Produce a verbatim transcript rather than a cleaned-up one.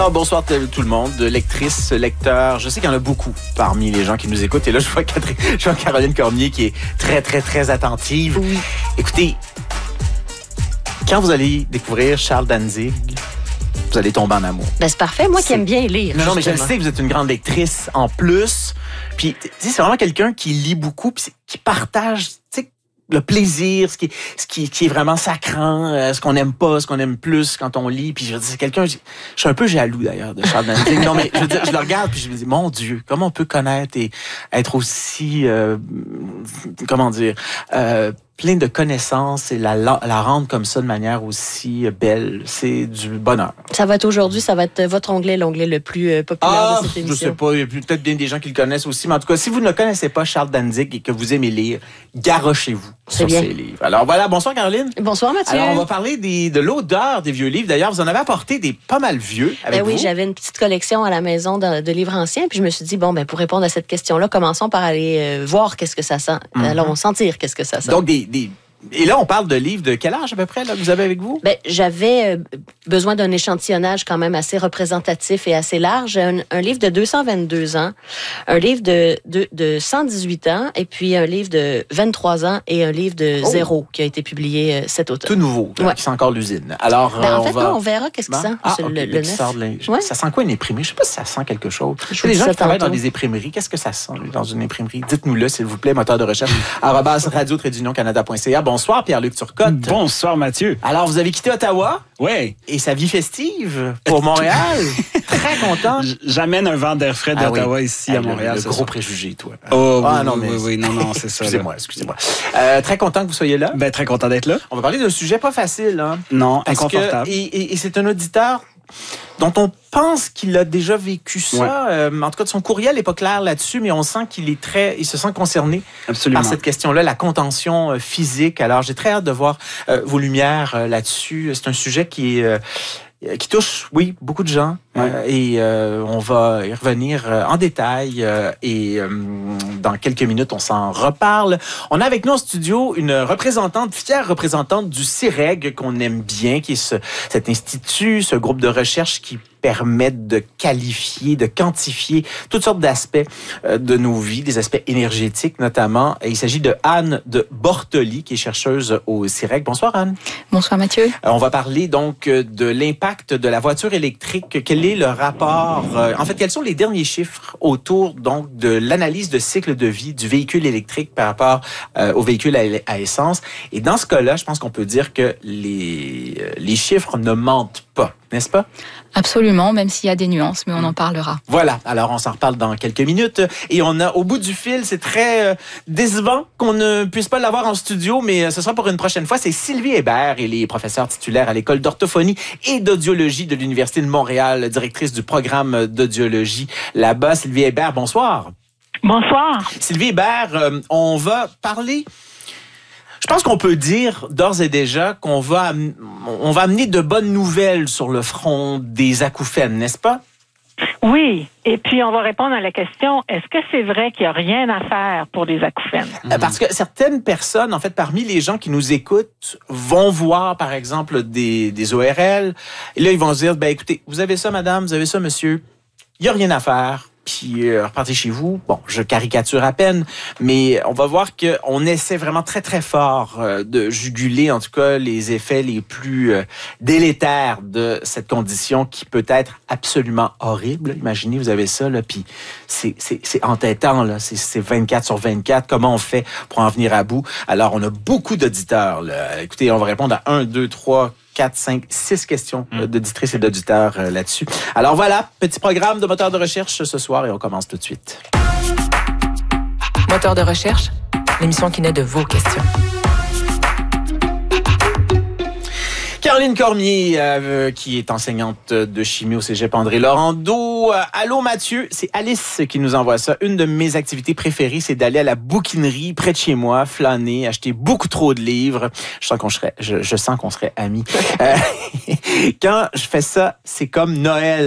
Alors, bonsoir tout le monde, lectrices, lecteurs. Je sais qu'il y en a beaucoup parmi les gens qui nous écoutent. Et là, je vois, Catherine, je vois Caroline Cormier qui est très, très, très attentive. Oui. Écoutez, quand vous allez découvrir Charles Danzig, vous allez tomber en amour. Ben, c'est parfait. Moi qui aime bien lire. Non, non, mais je sais que vous êtes une grande lectrice en plus. Puis, tu sais, c'est vraiment quelqu'un qui lit beaucoup, puis qui partage, tu sais, le plaisir, ce qui, ce qui, qui est vraiment sacrant, euh, ce qu'on aime pas, ce qu'on aime plus quand on lit. Puis je veux dire, c'est quelqu'un, je, je suis un peu jaloux d'ailleurs de Charles Danzig. Non, mais je veux dire, je le regarde puis je me dis, mon Dieu, comment on peut connaître et être aussi, euh, comment dire, euh, plein de connaissances et la, la rendre comme ça de manière aussi belle. C'est du bonheur. Ça va être aujourd'hui, ça va être votre onglet, l'onglet le plus euh, populaire ah, de cette émission. Je sais pas, il y a peut-être bien des gens qui le connaissent aussi, mais en tout cas, si vous ne connaissez pas Charles Danzig et que vous aimez lire, garochez-vous sur bien. ses livres. Alors voilà, bonsoir Caroline. Bonsoir Mathieu. Alors on va parler des, de l'odeur des vieux livres. D'ailleurs, vous en avez apporté des pas mal vieux avec ben oui, vous. J'avais une petite collection à la maison de, de livres anciens, puis je me suis dit, bon, ben pour répondre à cette question-là, commençons par aller euh, voir qu'est-ce que ça sent. Mm-hmm. Allons sentir qu'est-ce que ça sent. Donc, des... des Et là, on parle de livres de quel âge à peu près là, que vous avez avec vous? Ben, j'avais euh, besoin d'un échantillonnage quand même assez représentatif et assez large. Un, un livre de deux cent vingt-deux ans, un livre de, de, de cent dix-huit ans, et puis un livre de vingt-trois ans et un livre de oh. zéro qui a été publié euh, cet automne. Tout nouveau, là, ouais. qui sent encore l'usine. Alors, ben, en euh, fait, on va... non, on verra qu'est-ce que ben? ça sent. Ah, c'est okay, le, le sort de ouais. Ça sent quoi une imprimerie? Je sais pas si ça sent quelque chose. Je les gens qui travaillent tantôt. dans des imprimeries, qu'est-ce que ça sent lui, dans une imprimerie? Dites-nous-le, s'il vous plaît, moteur de recherche. arobase radio tiret d'union canada point c a. Bonsoir, Pierre-Luc Turcotte. Bonsoir, Mathieu. Alors, vous avez quitté Ottawa? Oui. Et sa vie festive pour Montréal. Très content. J'amène un vent d'air frais d'Ottawa ah, oui. ici ah, à Montréal. Le, le gros soir. préjugé, toi. Oh, ah, oui, non, oui, mais oui, oui, non, non, c'est ça. Excusez-moi, excusez-moi. Euh, très content que vous soyez là. Ben, très content d'être là. On va parler d'un sujet pas facile, hein. Non, Parce inconfortable. Que, et, et, et c'est un auditeur dont on pense qu'il a déjà vécu ça. Ouais. Euh, en tout cas, son courriel n'est pas clair là-dessus, mais on sent qu'il est très, il se sent concerné Absolument. par cette question-là, la contention euh, physique. Alors, j'ai très hâte de voir euh, vos lumières euh, là-dessus. C'est un sujet qui est euh, qui touche, oui, beaucoup de gens. Ouais. Euh, et euh, on va y revenir euh, en détail. Euh, et euh, dans quelques minutes, on s'en reparle. On a avec nous en studio une représentante, fière représentante du C I R E G qu'on aime bien, qui est ce, cet institut, ce groupe de recherche qui permet de qualifier, de quantifier toutes sortes d'aspects euh, de nos vies, des aspects énergétiques notamment. Et il s'agit de Anne de Bortoli, qui est chercheuse au C I R E G. Bonsoir Anne. Bonsoir Mathieu. Euh, on va parler donc de l'impact de la voiture électrique. Quel est le rapport, euh, en fait, quels sont les derniers chiffres autour donc de l'analyse de cycle de vie du véhicule électrique par rapport euh, au véhicule à, à essence? Et dans ce cas-là, je pense qu'on peut dire que les, euh, les chiffres ne mentent pas, n'est-ce pas? Absolument, même s'il y a des nuances, mais on en parlera. Voilà, alors on s'en reparle dans quelques minutes. Et on a, au bout du fil, c'est très euh, décevant qu'on ne puisse pas l'avoir en studio, mais ce sera pour une prochaine fois. C'est Sylvie Hébert, elle est professeure titulaire à l'École d'orthophonie et d'audiologie de l'Université de Montréal, directrice du programme d'audiologie là-bas. Sylvie Hébert, bonsoir. Bonsoir. Sylvie Hébert, euh, on va parler... Je pense qu'on peut dire d'ores et déjà qu'on va, on va amener de bonnes nouvelles sur le front des acouphènes, n'est-ce pas? Oui. Et puis, on va répondre à la question, est-ce que c'est vrai qu'il n'y a rien à faire pour des acouphènes? Parce que certaines personnes, en fait, parmi les gens qui nous écoutent, vont voir, par exemple, des, des O R L. Et là, ils vont se dire, ben écoutez, vous avez ça, madame, vous avez ça, monsieur. Il n'y a rien à faire. Puis euh, repartez chez vous. Bon, je caricature à peine, mais on va voir qu'on essaie vraiment très, très fort euh, de juguler, en tout cas, les effets les plus euh, délétères de cette condition qui peut être absolument horrible. Imaginez, vous avez ça, là, puis c'est, c'est, c'est entêtant, là. C'est, c'est vingt-quatre sur vingt-quatre. Comment on fait pour en venir à bout? Alors, on a beaucoup d'auditeurs, là. Écoutez, on va répondre à un, deux, trois, quatre, cinq, six questions euh, d'auditrices et d'auditeurs euh, là-dessus. Alors voilà, petit programme de moteur de recherche ce soir et on commence tout de suite. Moteur de recherche, l'émission qui naît de vos questions. Caroline Cormier, euh, qui est enseignante de chimie au Cégep André-Laurando. Euh, allô Mathieu, c'est Alice qui nous envoie ça. Une de mes activités préférées, c'est d'aller à la bouquinerie près de chez moi, flâner, acheter beaucoup trop de livres. Je sens qu'on serait, je, je sens qu'on serait amis. Euh, quand je fais ça, c'est comme Noël.